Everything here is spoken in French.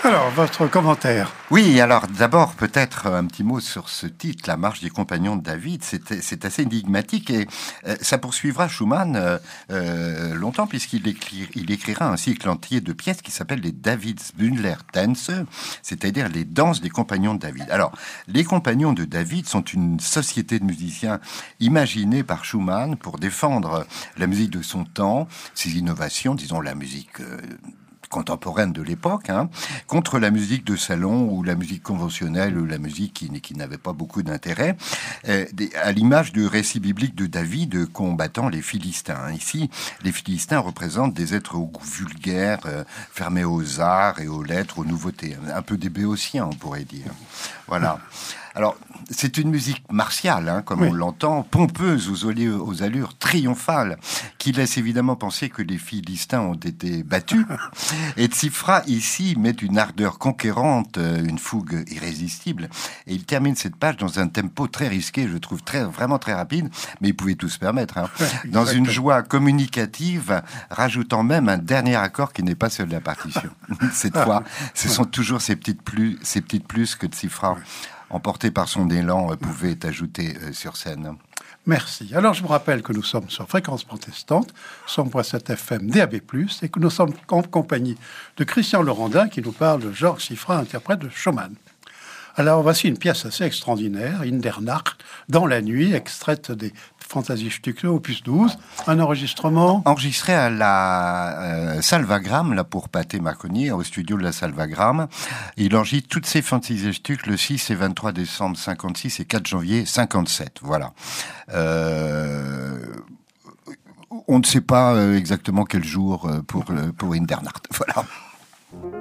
Alors, votre commentaire? Oui, alors d'abord peut-être un petit mot sur ce titre, La marche des compagnons de David. C'est assez énigmatique et ça poursuivra Schumann longtemps puisqu'il écrira un cycle entier de pièces qui s'appelle les Davidsbündler Tänze, c'est-à-dire les danses des compagnons de David. Alors, les compagnons de David sont une société de musiciens imaginée par Schumann pour défendre la musique de son temps, ses innovations, disons la musique contemporaine de l'époque, contre la musique de salon ou la musique conventionnelle ou la musique qui n'avait pas beaucoup d'intérêt, à l'image du récit biblique de David combattant les Philistins. Ici, les Philistins représentent des êtres au goût vulgaire, fermés aux arts et aux lettres, aux nouveautés. Un peu des béotiens, on pourrait dire. Voilà. Alors, c'est une musique martiale, comme on l'entend, pompeuse aux allures triomphales, qui laisse évidemment penser que les Philistins ont été battus. Et Tsifra, ici, met une ardeur conquérante, une fougue irrésistible. Et il termine cette page dans un tempo très risqué, je trouve vraiment très rapide, mais il pouvait tout se permettre. Dans une joie communicative, rajoutant même un dernier accord qui n'est pas celui de la partition. Cette fois, ce sont toujours ces petites plus que Tsifra, emporté par son élan, pouvait ajouter sur scène. Merci. Alors, je vous rappelle que nous sommes sur Fréquence Protestante, 100.7 FM DAB+, et que nous sommes en compagnie de Christian Laurendin, qui nous parle de Georges Tsifra, interprète de Schumann. Alors, voici une pièce assez extraordinaire, In der Nacht, dans la nuit, extraite des Fantasiestücke, opus 12, un enregistrement... Enregistré à la Salvagram, là pour Pathé Marconi, au studio de la Salvagram. Il enregistre toutes ces Fantasiestücke le 6 et 23 décembre 56 et 4 janvier 57, voilà. On ne sait pas exactement quel jour pour In der Nacht, voilà.